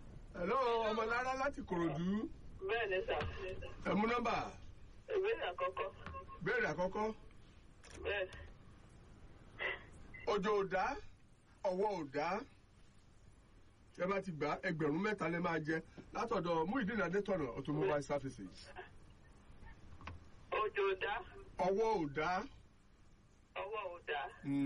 hello ọmọlára láti Kòròdú. Bẹ́ẹ̀ ni sà. ẹ mú nọ́mbà. Ìbéèrè àkọ́kọ́. Béèrè àkọ́kọ́. Bẹ́ẹ̀. Òjò ò dá, ọwọ́ ò dá. Ẹ bá ti gbà ẹgbẹ̀rún mẹ́ta lẹ máa jẹ látọ̀dọ̀ Muyideen Adétọ̀nà Automobile Services. Òjò ò dá. Ọwọ́ ò dá. Ọwọ́ ò dá.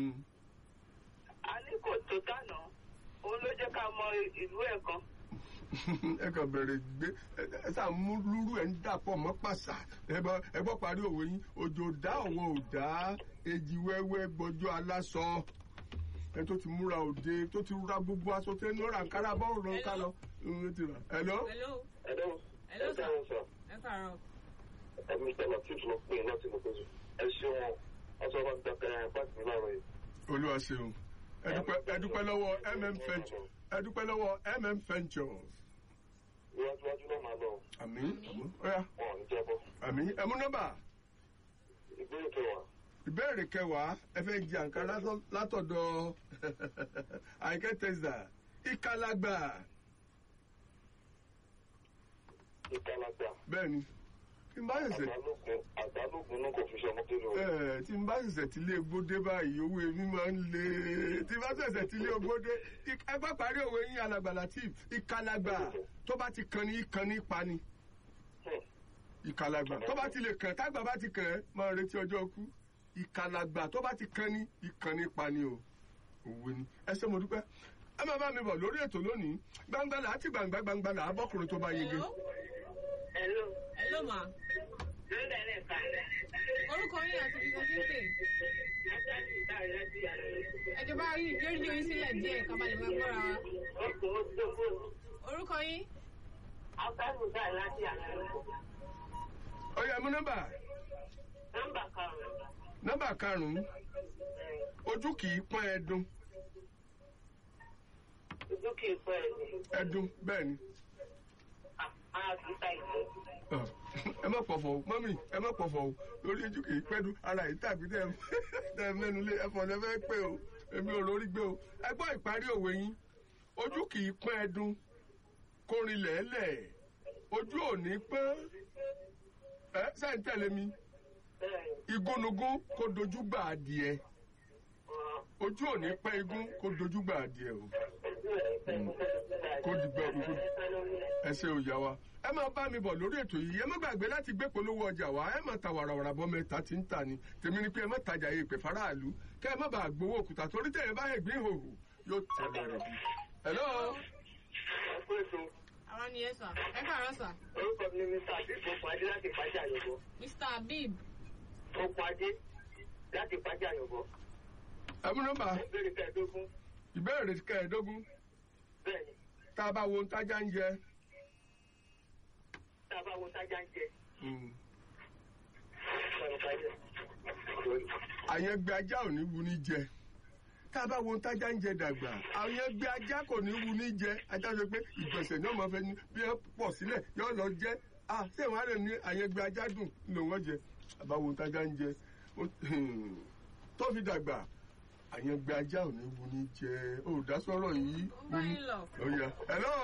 A ní kò tó tànà. Òun ló jẹ́ ká mọ ìlú ẹ̀ kan. Ẹ kàn bẹ̀rẹ̀ gbé ẹ sá mú lúrú ẹ̀ ń dàpọ̀ mọ́ pàṣà ẹ gbọ́ parí òwe yín òjò dá ọwọ́ ò dá èjì wẹ́wẹ́ gbọ́jọ́ aláṣọ ẹ tó ti múra òde tó ti ra gbogbo aṣọ tẹ́ ní ọ̀rà nkárá bọ́ọ̀rù lọ ká lọ ti rà. Hello. Hello sir. Ẹ káàárọ̀. Mr. Latif ló pè é láti mọ̀ pẹ̀lú. Ẹ ṣeun ọ̀sán bá ti dàkẹ́ pàtì mi láàárọ̀ yìí. Olúwa ṣeun ẹ dúpẹ́ lọ́wọ́ MM Ventures. Iwájú náà máa lọ. Àmín ọ̀yá. Wọn ò ní jábọ́. Àmín ẹ mú nọ́mbà. Ìbéèrè kẹwàá. Ìbéèrè kẹwàá ẹ fẹ́ jẹ àǹkárá látọ̀dọ̀ Àyìnkẹ́ Tẹ́sà ìkàlágbà. Ìkàlágbà. Bẹ́ẹ̀ni tí n bá ṣẹ̀ṣẹ̀ àgbálùkùn náà kò fi ṣe ọmọ tó lò. tí n bá ṣẹ̀ṣẹ̀ tí ilé gbódé báyìí owó èmi máa ń le tí n bá ṣẹ̀ṣẹ̀ tí ilé gbódé ẹgbẹ́ parí òwe yín alàgbà Latif ìkàlágbà tó bá ti kan ní ìkànnì pani ìkàlágbà tó bá ti lè kàn tágbà bá ti kàn ẹ́ máa retí ọjọ́ kú ìkàlágbà tó bá ti kan ní ìkànnì pani o òwe ni ẹ ṣé mo dúpẹ́ ẹ máa bá mi bọ̀ lórí ètò lónìí gbangba là á ti gbangba là á bọ́kùnrin tó bá yege. Hello ma. Orúkọ yín àti ibi kan tí ń pè. Ẹjọ́ bá rí rédíò yín sílẹ̀ díẹ̀ ká bá lè máa gbọ́ra wa. Orúkọ yín. Ó yá mú nọ́mbà. Nọ́mbà karùn-ún. Ojú kì í pọ́n ẹdun. Ojú kì í pọ́n ẹdun bẹ́ẹ̀ ni. Ẹ má pọ̀fọ̀ o mọ́mì ẹ má pọ̀fọ̀ o lórí ojú kì í pẹ́dún ara yìí tàbí tẹ́ mẹ́nu lé ẹ̀fọ́ lẹ fẹ́ pé o èmi ò lórí gbé o ẹ gbọ́ ìparí òwe yín ojú kì í pọ́n ẹdun kó rin lẹ́ẹ̀lẹ̀ ojú ò ní pọ́n ẹ sẹ́yìn tẹ̀lé mi igúnnugún kó dojú gbà adìẹ ojú ò ní pẹ́ igún kó dojú gbà adìẹ o kó dìgbà igún ẹ ṣe òyà wa ẹ máa bá mi bọ̀ lórí ètò yìí ẹ má gbàgbé láti gbé polówó ọjà wá ẹ má ta wàràwàrà bọ́ mẹ́ta tí ń tà ní tèmi ni pé ẹ má tajà yìí pè faraàlú kẹ́ ẹ má bàa gbowó òkúta torí tẹ̀yẹ bá ẹ̀gbìn ìhòòhò yóò tẹ̀lé rẹ̀ bí. Hello. Àwọn ni ẹ sà. Ẹ káàárọ̀ sà. Orúkọ mi ni Mr. Habib Okùnadé láti Ìpàjẹ́ Àyọ̀bọ̀. Mr. Habib. Okùnadé láti Ìpàjẹ́ Àyọ̀bọ̀. Ẹ mú nọ́mbà. Ìbéèrè kẹẹ̀ẹ́dógún. Ìbéèrè kẹẹ̀ẹ́dógún. Bẹ́ẹ̀ni. Tá a bá wo ohun tájá ń jẹ. Tá a bá wo tájá ń jẹ. Àyẹ̀gbẹ́ ajá ò ní wu ní jẹ. Tá a bá wo ohun tájá ń jẹ dàgbà. Àyẹ̀gbẹ́ ajá kò ní wu ní jẹ. Ajá sọ pé ìgbọ̀nsẹ̀ ni wọ́n máa fẹ́ ní bí ẹ pọ̀ sílẹ̀ yóò lọ jẹ́. Ṣé ìwọ́n á lè ní àyẹ̀gbẹ́ ajá dùn lò wọ́n jẹ? Àbá wo ohun tájá ń jẹ. Tó fi dàgbà. Àyẹ̀gbẹ́ ajá ò ní wu ní jẹ. Ó dá sọ́rọ̀ yìí. Ó bá yín lọ. Ó yá. Hello.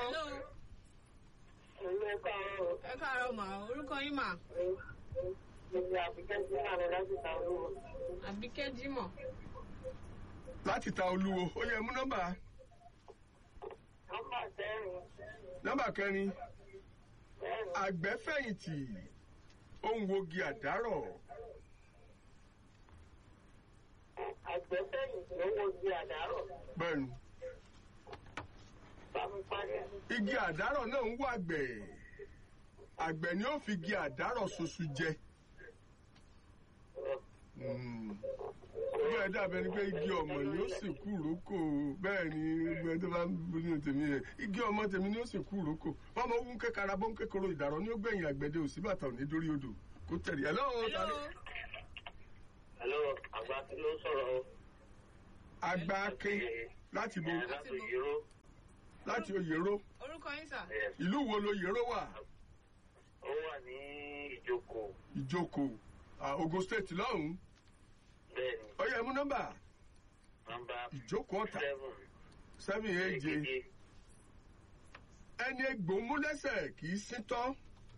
Ẹ káàárọ̀ mà. Orúkọ yín mà. Àbíkẹ́ Jímọ̀. Láti ta Olúwo. Ó yẹ mú nọ́mbà. Nọ́mbà kẹrin. Àgbẹ̀fẹ̀yìntì. Ó ń wogi àdárọ̀. Àgbẹ̀fẹ̀yìntì ó ń wogi àdárọ̀. Bẹ́ẹ̀ni. Igi àdárọ̀ náà ń wọ àgbẹ̀. Àgbẹ̀ ni ó fi igi àdárọ̀ ṣoṣù jẹ. Bẹ́ẹ̀ dàbẹ̀ ni pé igi ọmọ ni ó sì kú rókò. Bẹ́ẹ̀ ni gbẹ́ tó bá ń bú nínú tèmi rẹ̀. Igi ọmọ tèmi ni ó sì kú rókò. Wọ́n mọ wú kékeré abọ́ ń kékeré ìdàrọ̀ ní ó gbẹ̀yìn àgbẹ̀dẹ òsì bàtà òní dórí odò. Kó tẹ̀lé. Hello. Hello, àgbà kí ló sọ̀rọ̀? Àgbà Akin láti bo. Láti Òyèró. Láti Òyèró. Orúkọ yín sà. Ìlú wo lo Òyèró wà? Ó wà ní Ìjókòó. Ìjókòó. Ogun State lọ́hùn-ún. Bẹ́ẹ̀ni. Ó yẹ mú nọ́mbà. Nọ́mbà Ìjókòó ọ̀tà. 7 AJ. ẹni egbò mú lẹ́sẹ̀ kì í síntọ́.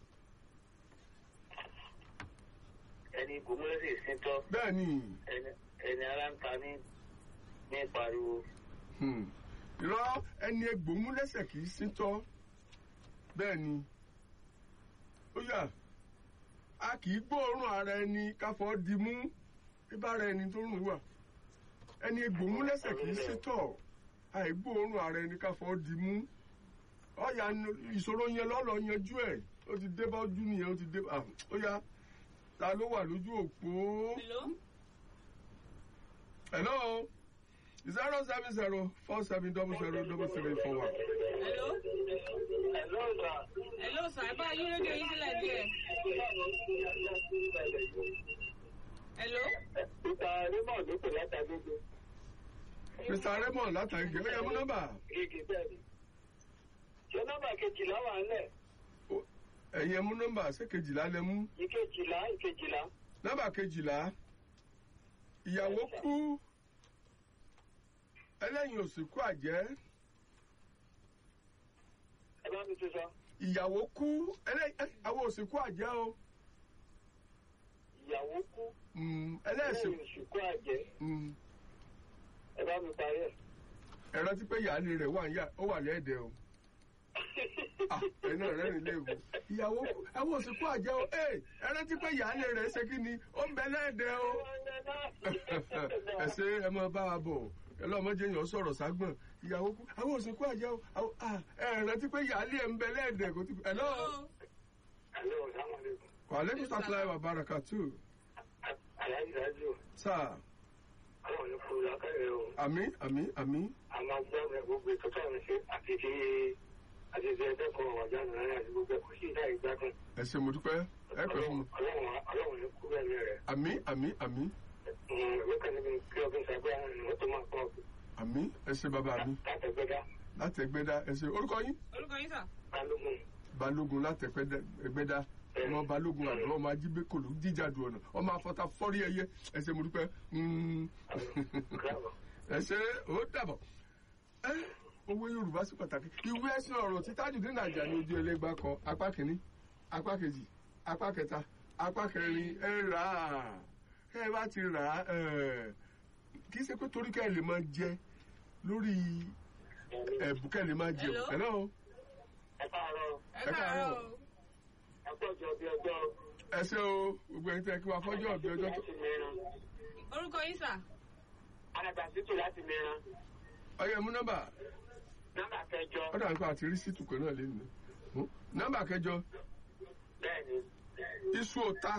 ẹni gbòmúlẹ́sẹ̀ síntọ́. bẹ́ẹ̀ ni. ẹni ara ń ta ní pariwo. irọ́ ẹni egbò mú lẹ́sẹ̀ kì í síntọ́. bẹ́ẹ̀ ni. ó yá a kì í gbóòórùn ara ẹni káfọ́ di mú ibára ẹni tó rùn wà. ẹni egbò mú lẹ́sẹ̀ kì í síntọ́. àìgbóòórùn ara ẹni káfọ́ di mú. ọ̀yà ìṣòro yẹn lọ́lọ́ yanjú ẹ̀ ó ti dé bá ojú nìyẹn ó ti dé ó yá ta ló wà lójú òpó. hello 07047007741. hello sir ẹ bá yín rédíò yín sílẹ̀ díẹ̀. hello. Mr. Raymond ló pè látàgbégbé. Mr. Raymond látàgbégbé ó yẹ mú nọ́mbà. Gègé bẹ́ẹ̀ ni. Ṣé nọ́mbà kejìlá wà ń lẹ̀? ẹ̀yin ẹ mú nọ́mbà ṣé kejìlá lẹ mú. ìkejìlá. nọ́mbà kejìlá ìyàwó kú ẹlẹ́yìn òsìnkú àjẹ́. ẹ bá mi tún sọ. ìyàwó kú àwọn òsìnkú àjẹ́ o. ìyàwó kú ẹlẹ́yìn òsìnkú àjẹ́. ẹ bá mi parí ẹ̀. ẹ rántí pé ìyáálé rẹ̀ ó wà lẹ́ẹ̀dẹ̀ o. ẹ̀nà rẹ̀ nílé ìwò ìyàwó àwọn òsìnkú àjẹ́ o ẹ rántí pé ìyáálé rẹ̀ ṣe kí ni ó ń bẹ lẹ́ẹ̀dẹ̀ o. ẹ ṣe ẹ máa bá wa bọ̀ ẹlọ́mọdé yàn sọ̀rọ̀ ságbọ̀n ìyàwó kú àwọn òsìnkú àjẹ́ o ẹ rántí pé ìyáálé ẹ̀ ń bẹ lẹ́ẹ̀dẹ̀ kò tí. hello. wàhálẹ́kùn sàtìláì wà bàràkàtù. sáà. àwọn ò ní kúrò lákàrẹ̀ o. àmín. àmọ́ gbọ́ gbogbo ètò tó ń ṣe àti ti ẹgbẹ́ kan ọ̀jà náírà àti gbogbo ẹ̀kọ́ sí ìdá ìgbádùn. ẹ ṣé mo dúpẹ́ ẹ pẹ́ fún mi. ọlọ́run ní kú bẹ́ẹ̀ ní rẹ̀. àmín. ìwé kan níbi kí ọdún sàgbé àwọn ènìyàn tó máa pọ̀. àmín ẹ ṣé bàbá mi. látẹ̀gbẹ́dá ẹ ṣé orúkọ yín. sà. balógun látẹ̀gbẹ́dá ọmọ balógun àdúrà ọmọ ajíbẹ́kọ̀lù jíjàdù ọ̀nà ọmọ afọ́ta fọ́rí ẹyẹ ẹ ṣé mo dúpẹ́. ẹ ṣé ó dàbọ̀. owó yorùbá sí pàtàkì ìwé ẹ̀sìn ọ̀rọ̀ tí Tajudeen Ajani ojú ẹlẹ́gbà kan apá kìíní apá kejì apá kẹta apá kẹrin ẹ rà á ẹ bá ti rà á kì í ṣe pé torí ká ẹ lè máa jẹ lórí ẹ̀bù ká ẹ lè máa jẹun. hello. ẹ káàárọ̀. ẹ káàárọ̀. ẹ pọ̀jù ọbẹ̀ ọjọ́. ẹ ṣé o gbogbo ẹni tẹ́ kí wàá fọ́jọ́ ọbẹ̀ ọjọ́ tó. orúkọ yín sà. alàgbà títù láti mìíràn. ọyẹ mú nọ́mbà. nọ́mbà kẹjọ. ọ̀dà nǹkan àti rí sítù kan náà lé nínú. nọ́mbà kẹjọ. bẹ́ẹ̀ni. iṣu ọ̀tá.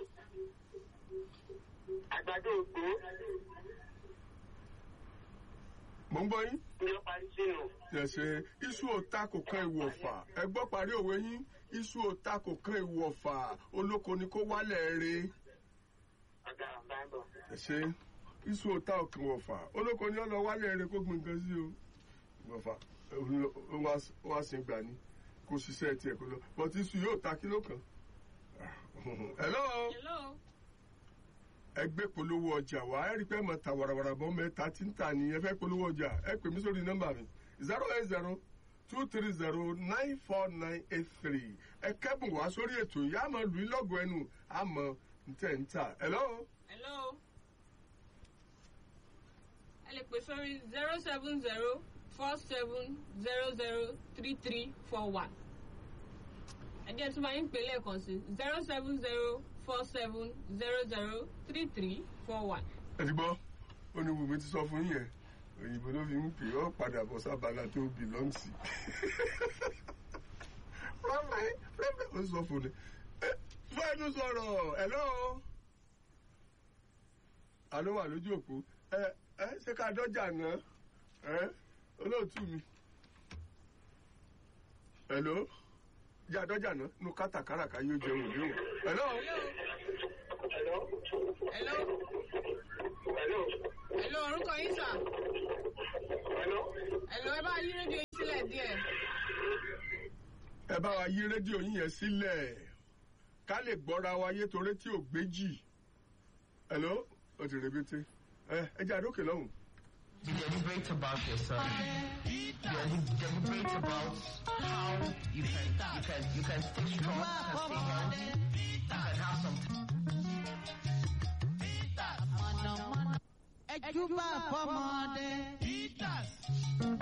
àgbàdo ògbó. mo ń gbọ́ yín. ní ó parí sínú. yẹ̀sẹ̀ iṣu ọ̀tá kò kan ìwọ̀ ọ̀fà ẹ gbọ́ parí òwe yín iṣu ọ̀tá kò kan ìwọ̀ ọ̀fà olóko ni kó wálẹ̀ rẹ̀. ọ̀gá àbábọ̀. yẹ̀sẹ̀ iṣu ọ̀tá ò kan ọ̀fà olóko ni ó lọ wálẹ̀ rẹ̀ kó gbin nǹkan sí o. ọ̀fà wá sí gbà ní kó ṣiṣẹ́ tiẹ̀ kó lọ bọ́tí iṣu yóò ta kíló kan. hello. ẹgbẹ́ polówó ọjà wa ẹ rí pé mo ta wàràwàrà bọ́ mẹ́ta tí ń tà ní ẹ fẹ́ polówó ọjà ẹ pè mí sórí nọ́mbà mi 08023094983 ẹ kẹ́bùn wá sórí ètò yìí àmọ́ lù í lọ́gọ̀ ẹnu àmọ́ ntẹ̀ ń tà. hello. ẹ lè pè sórí 07047003341 ẹ jẹ́ tí máa ń pè lẹ́ẹ̀kan sí 07047003341. ẹ ti gbọ́ ó ní Wùmí ti sọ fún yẹn òyìnbó ló fi ń pè ọ́ padà bọ̀ sábàlá tó belong sí. ó sọ fún mi fẹ́ẹ́nu sọ̀rọ̀ hello. àló wà lójú òpó ṣé ká dọ́jà náà olóòtú mi hello jẹ́ àdọ́jà náà nu kátàkáràká yóò jẹun òde o. hello. orúkọ yín sà. hello ẹ bá yí rédíò yín sílẹ̀ díẹ̀. ẹ bá wa yí rédíò yín yẹn sílẹ̀ ká lè gbọ́ra wa yé torí tí ò gbéjì. hello ó ti rebete ẹ jẹ́ àdókè lọ́hùn. Deliberate about yourself. Deliberate about how you can stay strong, you can stay healthy, you can have some. Ẹ̀jú bá fọmọdé.